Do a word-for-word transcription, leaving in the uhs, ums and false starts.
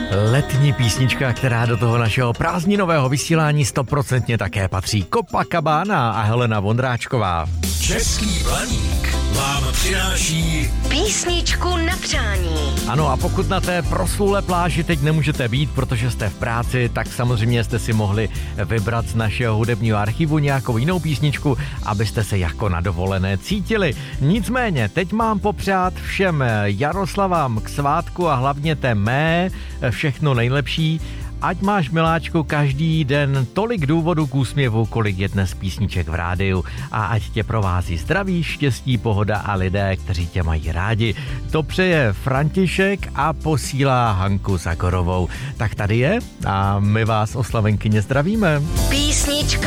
Letní písnička, která do toho našeho prázdninového vysílání stoprocentně také patří. Copacabana a Helena Vondráčková. Český Blaník vám přináší písničku na přání. Ano, a pokud na té proslulé pláži teď nemůžete být, protože jste v práci, tak samozřejmě jste si mohli vybrat z našeho hudebního archivu nějakou jinou písničku, abyste se jako na dovolené cítili. Nicméně, teď mám popřát všem Jaroslavám k svátku a hlavně té mé všechno nejlepší. Ať máš, miláčku, každý den tolik důvodů k úsměvu, kolik je dnes písniček v rádiu, a ať tě provází zdraví, štěstí, pohoda a lidé, kteří tě mají rádi. To přeje František a posílá Hanku Zagorovou. Tak tady je a my vás, oslavenkyně, zdravíme. Písnička